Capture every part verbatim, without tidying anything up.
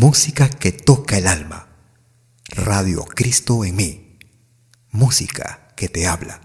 Música que toca el alma. Radio Cristo en mí. Música que te habla.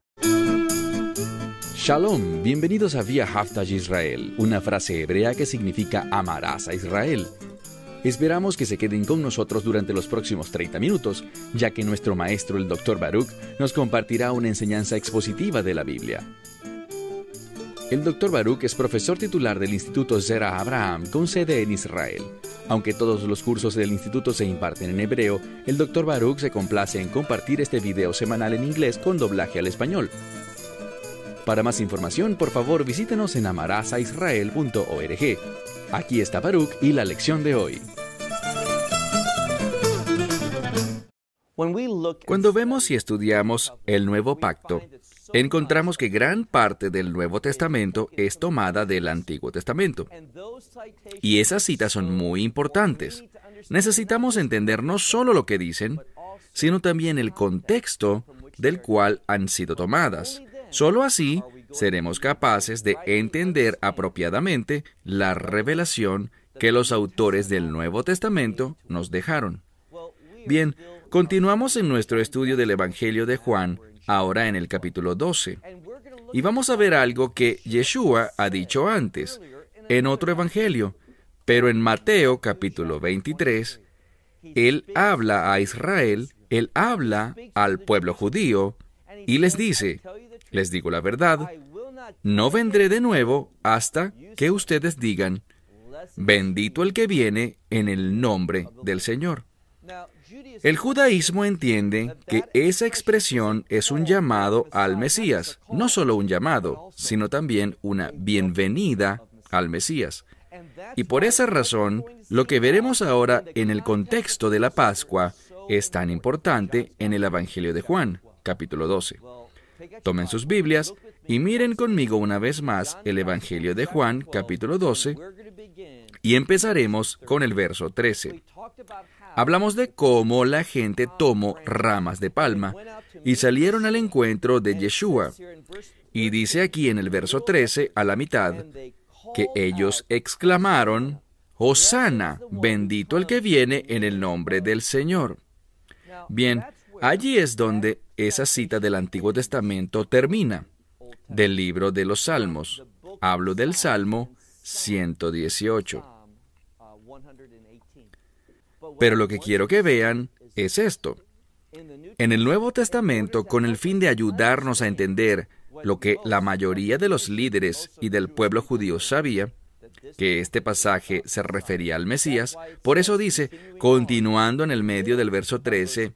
Shalom, bienvenidos a Vía Haftaj Israel, una frase hebrea que significa amarás a Israel. Esperamos que se queden con nosotros durante los próximos treinta minutos, ya que nuestro maestro, el doctor Baruch, nos compartirá una enseñanza expositiva de la Biblia. El doctor Baruch es profesor titular del Instituto Zera Abraham, con sede en Israel. Aunque todos los cursos del instituto se imparten en hebreo, el doctor Baruch se complace en compartir este video semanal en inglés con doblaje al español. Para más información, por favor, visítenos en amarasaisrael punto org. Aquí está Baruch y la lección de hoy. Cuando vemos y estudiamos el Nuevo Pacto, encontramos que gran parte del Nuevo Testamento es tomada del Antiguo Testamento. Y esas citas son muy importantes. Necesitamos entender no solo lo que dicen, sino también el contexto del cual han sido tomadas. Solo así seremos capaces de entender apropiadamente la revelación que los autores del Nuevo Testamento nos dejaron. Bien, continuamos en nuestro estudio del Evangelio de Juan, ahora en el capítulo doce. Y vamos a ver algo que Yeshua ha dicho antes, en otro evangelio, pero en Mateo capítulo veintitrés, Él habla a Israel, Él habla al pueblo judío, y les dice, les digo la verdad, no vendré de nuevo hasta que ustedes digan, bendito el que viene en el nombre del Señor. El judaísmo entiende que esa expresión es un llamado al Mesías, no solo un llamado, sino también una bienvenida al Mesías. Y por esa razón, lo que veremos ahora en el contexto de la Pascua es tan importante en el Evangelio de Juan, capítulo doce. Tomen sus Biblias y miren conmigo una vez más el Evangelio de Juan, capítulo doce, y empezaremos con el verso trece. Hablamos de cómo la gente tomó ramas de palma y salieron al encuentro de Yeshua. Y dice aquí en el verso trece, a la mitad, que ellos exclamaron, Hosana, bendito el que viene en el nombre del Señor. Bien, allí es donde esa cita del Antiguo Testamento termina, del libro de los Salmos. Hablo del Salmo ciento dieciocho. Pero lo que quiero que vean es esto. En el Nuevo Testamento, con el fin de ayudarnos a entender lo que la mayoría de los líderes y del pueblo judío sabía, que este pasaje se refería al Mesías, por eso dice, continuando en el medio del verso trece,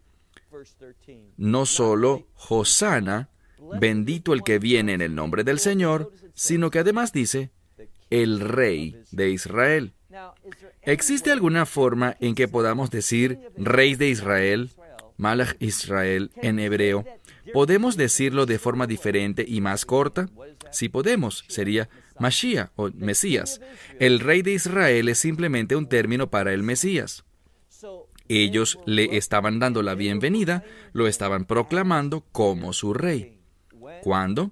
no solo Hosana, bendito el que viene en el nombre del Señor, sino que además dice, el Rey de Israel. ¿Existe alguna forma en que podamos decir Rey de Israel, Malach Israel en hebreo? ¿Podemos decirlo de forma diferente y más corta? Si podemos, sería Mashiach o Mesías. El Rey de Israel es simplemente un término para el Mesías. Ellos le estaban dando la bienvenida, lo estaban proclamando como su Rey. ¿Cuándo?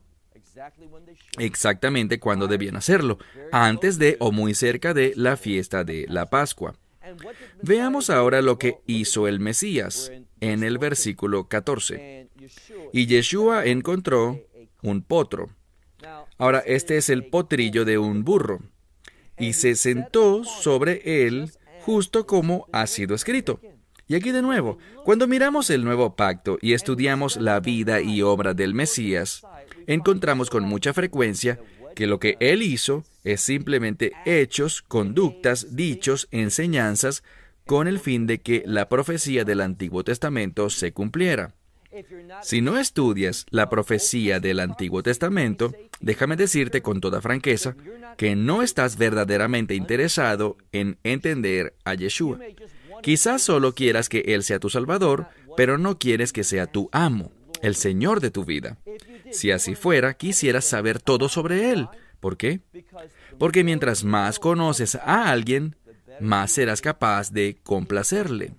Exactamente cuando debían hacerlo, antes de o muy cerca de la fiesta de la Pascua. Veamos ahora lo que hizo el Mesías en el versículo catorce. Y Yeshua encontró un potro. Ahora, este es el potrillo de un burro. Y se sentó sobre él justo como ha sido escrito. Y aquí de nuevo, cuando miramos el Nuevo Pacto y estudiamos la vida y obra del Mesías, encontramos con mucha frecuencia que lo que Él hizo es simplemente hechos, conductas, dichos, enseñanzas, con el fin de que la profecía del Antiguo Testamento se cumpliera. Si no estudias la profecía del Antiguo Testamento, déjame decirte con toda franqueza que no estás verdaderamente interesado en entender a Yeshua. Quizás solo quieras que Él sea tu Salvador, pero no quieres que sea tu amo, el Señor de tu vida. Si así fuera, quisieras saber todo sobre Él. ¿Por qué? Porque mientras más conoces a alguien, más serás capaz de complacerle.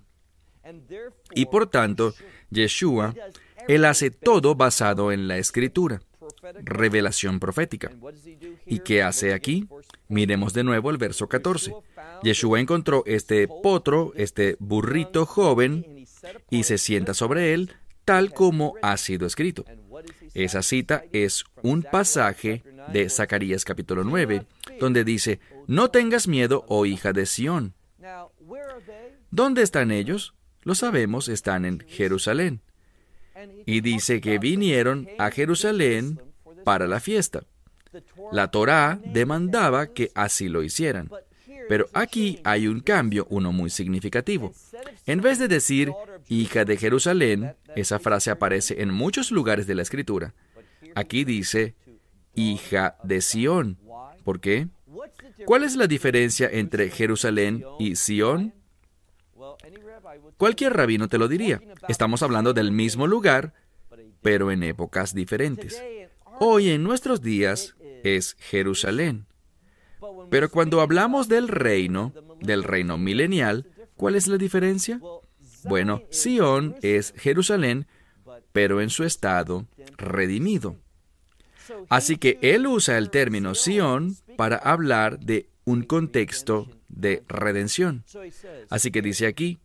Y por tanto, Yeshua, Él hace todo basado en la Escritura, revelación profética. ¿Y qué hace aquí? Miremos de nuevo el verso catorce. Yeshua encontró este potro, este burrito joven, y se sienta sobre él, tal como ha sido escrito. Esa cita es un pasaje de Zacarías capítulo nueve, donde dice, no tengas miedo, oh hija de Sión. ¿Dónde están ellos? Lo sabemos, están en Jerusalén. Y dice que vinieron a Jerusalén para la fiesta. La Torá demandaba que así lo hicieran. Pero aquí hay un cambio, uno muy significativo. En vez de decir, hija de Jerusalén, esa frase aparece en muchos lugares de la Escritura. Aquí dice, hija de Sión. ¿Por qué? ¿Cuál es la diferencia entre Jerusalén y Sión? Cualquier rabino te lo diría. Estamos hablando del mismo lugar, pero en épocas diferentes. Hoy, en nuestros días, es Jerusalén. Pero cuando hablamos del reino, del reino milenial, ¿cuál es la diferencia? Bueno, Sión es Jerusalén, pero en su estado redimido. Así que él usa el término Sión para hablar de un contexto de redención. Así que dice aquí,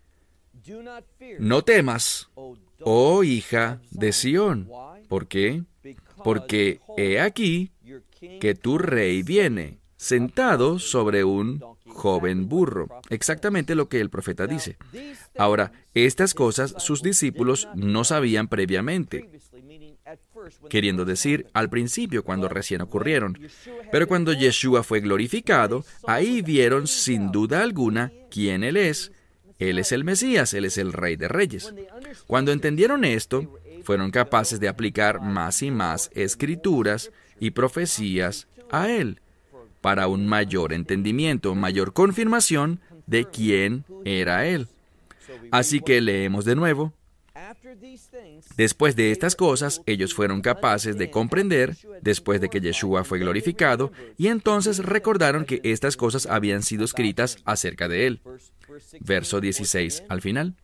no temas, oh hija de Sión. ¿Por qué? Porque he aquí que tu rey viene, sentado sobre un joven burro. Exactamente lo que el profeta dice. Ahora, estas cosas sus discípulos no sabían previamente, queriendo decir, al principio, cuando recién ocurrieron. Pero cuando Yeshua fue glorificado, ahí vieron sin duda alguna quién Él es. Él es el Mesías, Él es el Rey de Reyes. Cuando entendieron esto, fueron capaces de aplicar más y más escrituras y profecías a Él, para un mayor entendimiento, mayor confirmación de quién era Él. Así que leemos de nuevo. Después de estas cosas, ellos fueron capaces de comprender, después de que Yeshua fue glorificado, y entonces recordaron que estas cosas habían sido escritas acerca de Él. Verso dieciséis al final.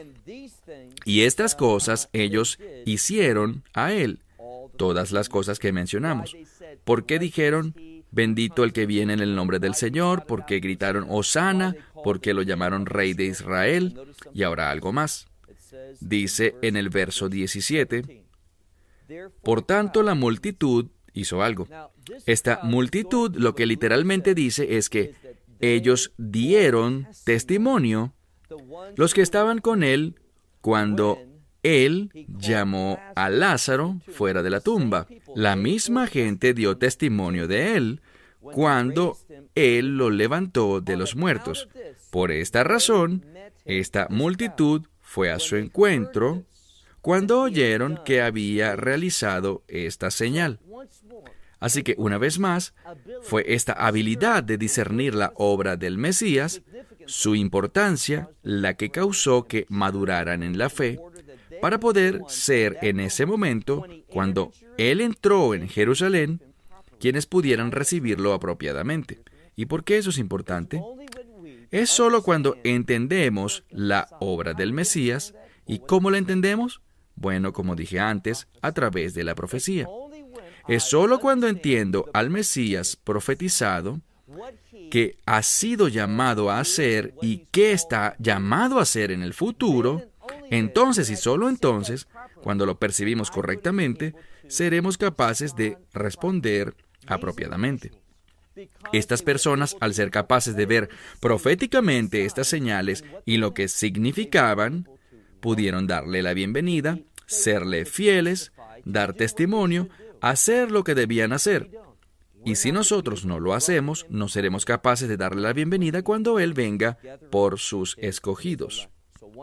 Y estas cosas ellos hicieron a Él, todas las cosas que mencionamos. ¿Por qué dijeron, bendito el que viene en el nombre del Señor? ¿Por qué gritaron, Hosana? ¿Por qué lo llamaron Rey de Israel? Y ahora algo más. Dice en el verso diecisiete, por tanto la multitud hizo algo. Esta multitud lo que literalmente dice es que ellos dieron testimonio, los que estaban con él, cuando él llamó a Lázaro fuera de la tumba. La misma gente dio testimonio de él cuando él lo levantó de los muertos. Por esta razón, esta multitud fue a su encuentro cuando oyeron que había realizado esta señal. Así que, una vez más, fue esta habilidad de discernir la obra del Mesías, su importancia, la que causó que maduraran en la fe, para poder ser en ese momento, cuando Él entró en Jerusalén, quienes pudieran recibirlo apropiadamente. ¿Y por qué eso es importante? Es solo cuando entendemos la obra del Mesías. ¿Y cómo la entendemos? Bueno, como dije antes, a través de la profecía. Es solo cuando entiendo al Mesías profetizado, que ha sido llamado a hacer y que está llamado a hacer en el futuro, entonces y solo entonces, cuando lo percibimos correctamente, seremos capaces de responder apropiadamente. Estas personas, al ser capaces de ver proféticamente estas señales y lo que significaban, pudieron darle la bienvenida, serle fieles, dar testimonio, hacer lo que debían hacer. Y si nosotros no lo hacemos, no seremos capaces de darle la bienvenida cuando Él venga por sus escogidos.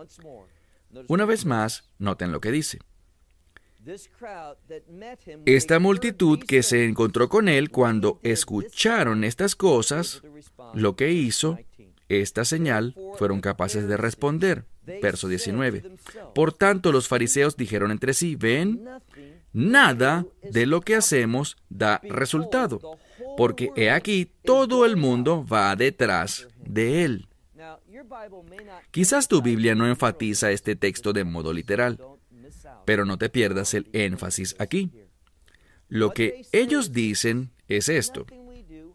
Una vez más, noten lo que dice. Esta multitud que se encontró con Él cuando escucharon estas cosas, lo que hizo, esta señal, fueron capaces de responder. Verso diecinueve. Por tanto, los fariseos dijeron entre sí, ven, nada de lo que hacemos da resultado, porque he aquí todo el mundo va detrás de Él. Quizás tu Biblia no enfatiza este texto de modo literal, pero no te pierdas el énfasis aquí. Lo que ellos dicen es esto.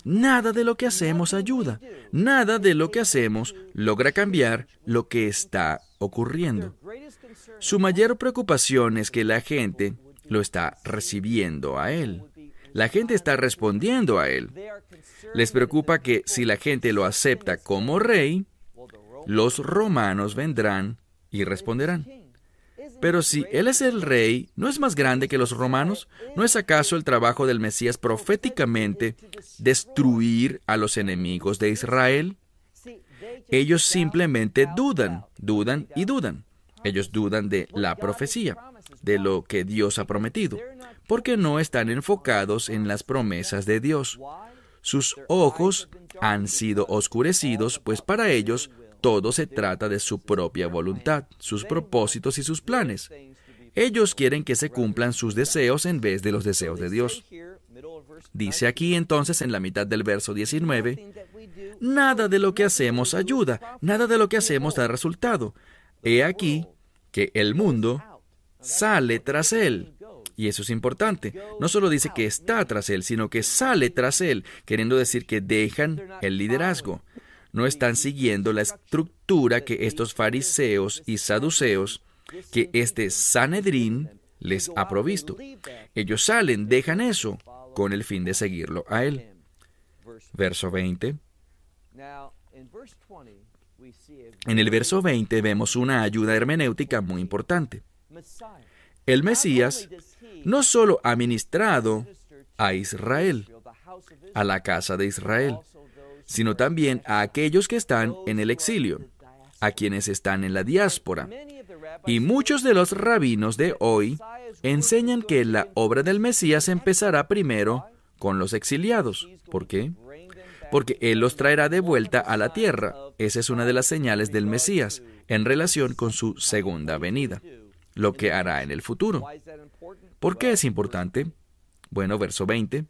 Nada de lo que hacemos ayuda. Nada de lo que hacemos logra cambiar lo que está ocurriendo. Su mayor preocupación es que la gente lo está recibiendo a Él. La gente está respondiendo a Él. Les preocupa que si la gente lo acepta como rey, los romanos vendrán y responderán. Pero si Él es el rey, ¿no es más grande que los romanos? ¿No es acaso el trabajo del Mesías proféticamente destruir a los enemigos de Israel? Ellos simplemente dudan, dudan y dudan. Ellos dudan de la profecía, de lo que Dios ha prometido, porque no están enfocados en las promesas de Dios. Sus ojos han sido oscurecidos, pues para ellos todo se trata de su propia voluntad, sus propósitos y sus planes. Ellos quieren que se cumplan sus deseos en vez de los deseos de Dios. Dice aquí entonces en la mitad del verso diecinueve, nada de lo que hacemos ayuda, nada de lo que hacemos da resultado. He aquí que el mundo sale tras él. Y eso es importante. No solo dice que está tras él, sino que sale tras él, queriendo decir que dejan el liderazgo. No están siguiendo la estructura que estos fariseos y saduceos, que este Sanedrín les ha provisto. Ellos salen, dejan eso, con el fin de seguirlo a él. Verso veinte. En el verso veinte vemos una ayuda hermenéutica muy importante. El Mesías no solo ha ministrado a Israel, a la casa de Israel, sino también a aquellos que están en el exilio, a quienes están en la diáspora. Y muchos de los rabinos de hoy enseñan que la obra del Mesías empezará primero con los exiliados. ¿Por qué? Porque Él los traerá de vuelta a la tierra. Esa es una de las señales del Mesías en relación con su segunda venida, lo que hará en el futuro. ¿Por qué es importante? Bueno, verso veinte.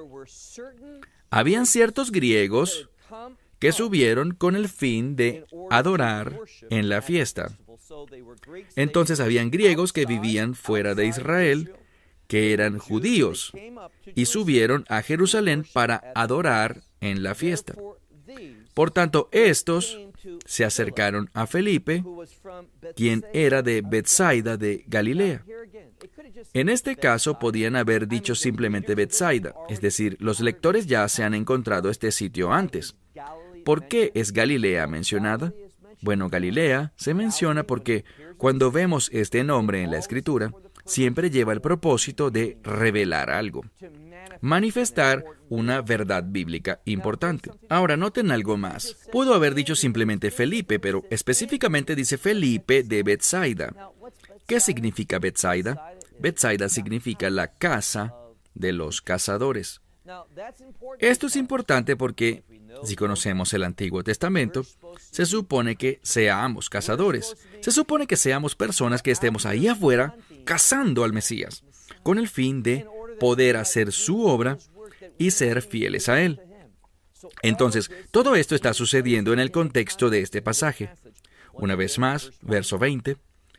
Habían ciertos griegos que subieron con el fin de adorar en la fiesta. Entonces habían griegos que vivían fuera de Israel, que eran judíos, y subieron a Jerusalén para adorar en la fiesta. Por tanto, estos se acercaron a Felipe, quien era de Betsaida de Galilea. En este caso podían haber dicho simplemente Betsaida, es decir, los lectores ya se han encontrado este sitio antes. ¿Por qué es Galilea mencionada? Bueno, Galilea se menciona porque cuando vemos este nombre en la Escritura, siempre lleva el propósito de revelar algo, manifestar una verdad bíblica importante. Ahora, noten algo más. Pudo haber dicho simplemente Felipe, pero específicamente dice Felipe de Betsaida. ¿Qué significa Betsaida? Betsaida significa la casa de los cazadores. Esto es importante porque, si conocemos el Antiguo Testamento, se supone que seamos cazadores. Se supone que seamos personas que estemos ahí afuera cazando al Mesías, con el fin de poder hacer su obra y ser fieles a Él. Entonces, todo esto está sucediendo en el contexto de este pasaje. Una vez más, verso veinte.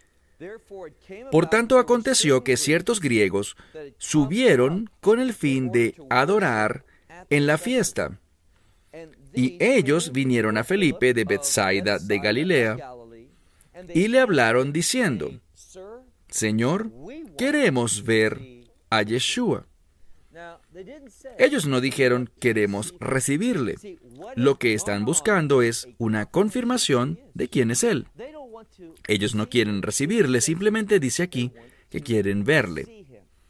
Por tanto, aconteció que ciertos griegos subieron con el fin de adorar en la fiesta. Y ellos vinieron a Felipe de Betsaida de Galilea y le hablaron diciendo, Señor, queremos ver a Yeshua. Ellos no dijeron, queremos recibirle. Lo que están buscando es una confirmación de quién es Él. Ellos no quieren recibirle, simplemente dice aquí que quieren verle.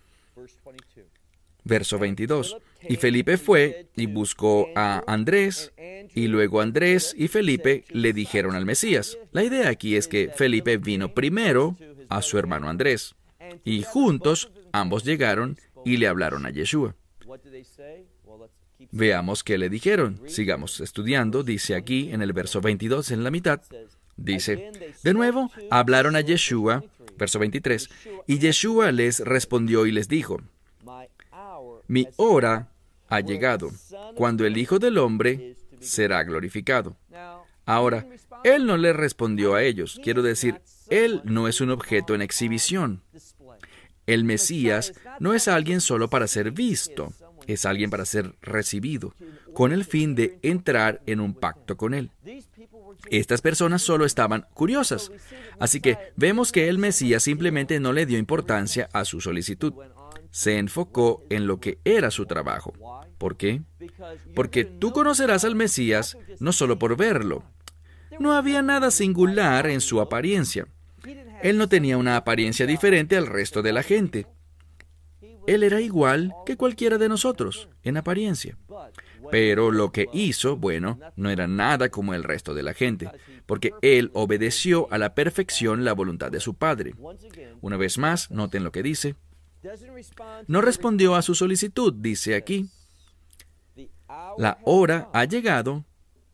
Verso veintidós. Y Felipe fue y buscó a Andrés, y luego Andrés y Felipe le dijeron al Mesías. La idea aquí es que Felipe vino primero a su hermano Andrés, y juntos ambos llegaron y le hablaron a Yeshua. Veamos qué le dijeron. Sigamos estudiando. Dice aquí en el verso veintidós, en la mitad, dice, de nuevo hablaron a Yeshua, verso veintitrés, y Yeshua les respondió y les dijo, mi hora ha llegado, cuando el Hijo del Hombre será glorificado. Ahora, Él no le respondió a ellos. Quiero decir, Él no es un objeto en exhibición. El Mesías no es alguien solo para ser visto. Es alguien para ser recibido, con el fin de entrar en un pacto con Él. Estas personas solo estaban curiosas. Así que vemos que el Mesías simplemente no le dio importancia a su solicitud. Se enfocó en lo que era su trabajo. ¿Por qué? Porque tú conocerás al Mesías no solo por verlo. No había nada singular en su apariencia. Él no tenía una apariencia diferente al resto de la gente. Él era igual que cualquiera de nosotros, en apariencia. Pero lo que hizo, bueno, no era nada como el resto de la gente, porque Él obedeció a la perfección la voluntad de su Padre. Una vez más, noten lo que dice. No respondió a su solicitud, dice aquí. La hora ha llegado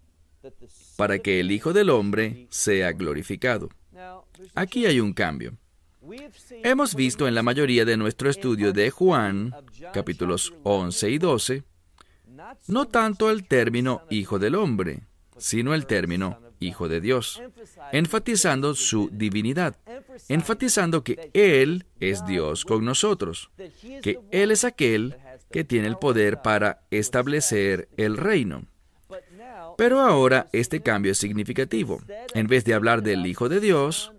para que el Hijo del Hombre sea glorificado. Aquí hay un cambio. Hemos visto en la mayoría de nuestro estudio de Juan, capítulos once y doce, no tanto el término Hijo del Hombre, sino el término Hijo de Dios, enfatizando su divinidad, enfatizando que Él es Dios con nosotros, que Él es aquel que tiene el poder para establecer el reino. Pero ahora este cambio es significativo. En vez de hablar del Hijo de Dios,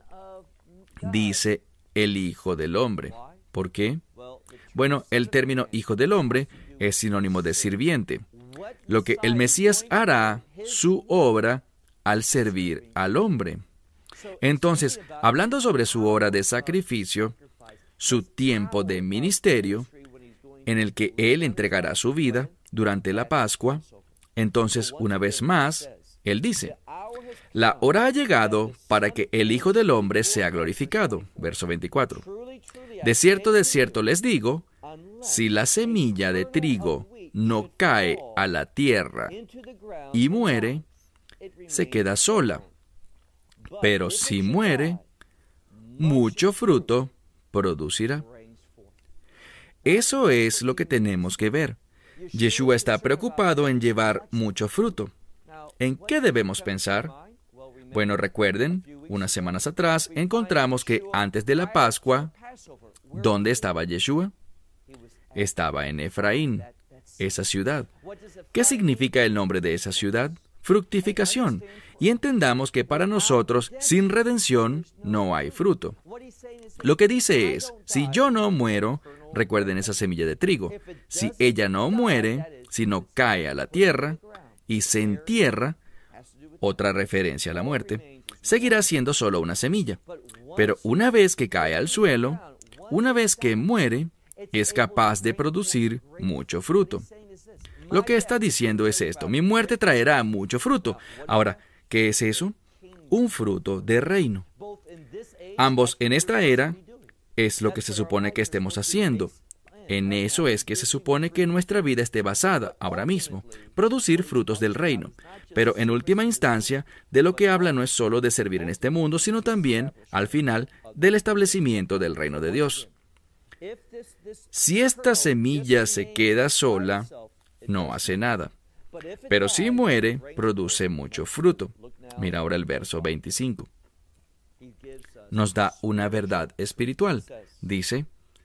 dice el Hijo del Hombre. ¿Por qué? Bueno, el término Hijo del Hombre es sinónimo de sirviente. Lo que el Mesías hará, su obra, al servir al hombre. Entonces, hablando sobre su hora de sacrificio, su tiempo de ministerio, en el que Él entregará su vida durante la Pascua, entonces, una vez más, Él dice, la hora ha llegado para que el Hijo del Hombre sea glorificado. Verso veinticuatro. De cierto, de cierto les digo, si la semilla de trigo no cae a la tierra y muere, se queda sola. Pero si muere, mucho fruto producirá. Eso es lo que tenemos que ver. Yeshua está preocupado en llevar mucho fruto. ¿En qué debemos pensar? Bueno, recuerden, unas semanas atrás encontramos que antes de la Pascua, ¿dónde estaba Yeshua? Estaba en Efraín, esa ciudad. ¿Qué significa el nombre de esa ciudad? Fructificación. Y entendamos que para nosotros, sin redención, no hay fruto. Lo que dice es, si yo no muero, recuerden esa semilla de trigo, si ella no muere, si no cae a la tierra y se entierra, otra referencia a la muerte, seguirá siendo solo una semilla. Pero una vez que cae al suelo, una vez que muere, es capaz de producir mucho fruto. Lo que está diciendo es esto, mi muerte traerá mucho fruto. Ahora, ¿qué es eso? Un fruto de reino. Ambos en esta era es lo que se supone que estemos haciendo. En eso es que se supone que nuestra vida esté basada, ahora mismo, producir frutos del reino. Pero en última instancia, de lo que habla no es solo de servir en este mundo, sino también, al final, del establecimiento del reino de Dios. Si esta semilla se queda sola, no hace nada. Pero si muere, produce mucho fruto. Mira ahora el verso veinticinco. Nos da una verdad espiritual. Dice,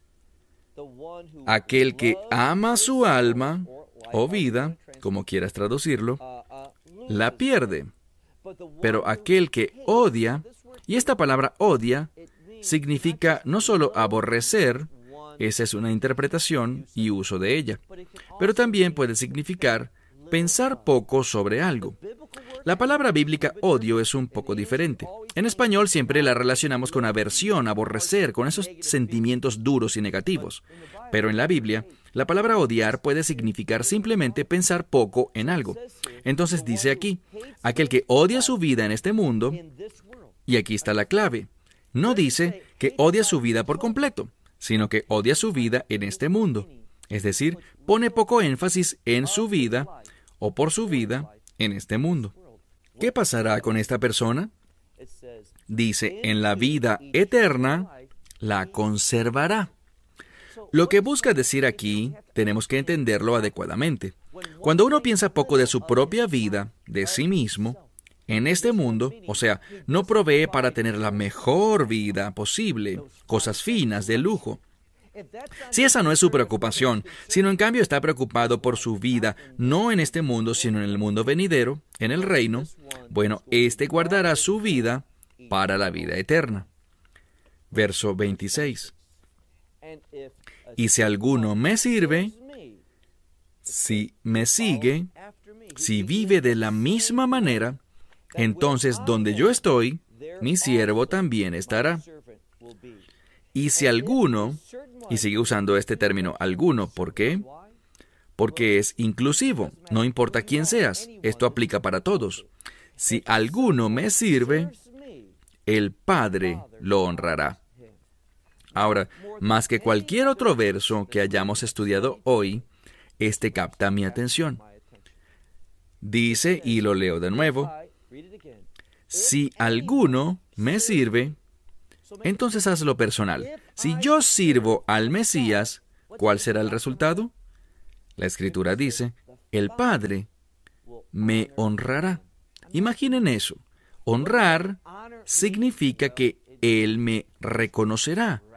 aquel que ama su alma o vida, como quieras traducirlo, la pierde. Pero aquel que odia, y esta palabra odia, significa no solo aborrecer, esa es una interpretación y uso de ella, pero también puede significar pensar poco sobre algo. La palabra bíblica odio es un poco diferente. En español siempre la relacionamos con aversión, aborrecer, con esos sentimientos duros y negativos. Pero en la Biblia, la palabra odiar puede significar simplemente pensar poco en algo. Entonces dice aquí, aquel que odia su vida en este mundo, y aquí está la clave, no dice que odia su vida por completo, sino que odia su vida en este mundo. Es decir, pone poco énfasis en su vida o por su vida en este mundo. ¿Qué pasará con esta persona? Dice, en la vida eterna la conservará. Lo que busca decir aquí, tenemos que entenderlo adecuadamente. Cuando uno piensa poco de su propia vida, de sí mismo, en este mundo, o sea, no provee para tener la mejor vida posible, cosas finas, de lujo. Si esa no es su preocupación, sino en cambio está preocupado por su vida, no en este mundo, sino en el mundo venidero, en el reino, bueno, éste guardará su vida para la vida eterna. Verso veintiséis. Y si alguno me sirve, si me sigue, si vive de la misma manera, entonces donde yo estoy, mi siervo también estará. Y si alguno, y sigue usando este término alguno, ¿por qué? Porque es inclusivo, no importa quién seas, esto aplica para todos. Si alguno me sirve, el Padre lo honrará. Ahora, más que cualquier otro verso que hayamos estudiado hoy, este capta mi atención. Dice, y lo leo de nuevo, si alguno me sirve, entonces hazlo personal. Si yo sirvo al Mesías, ¿cuál será el resultado? La Escritura dice, el Padre me honrará. Imaginen eso. Honrar significa que Él me reconocerá.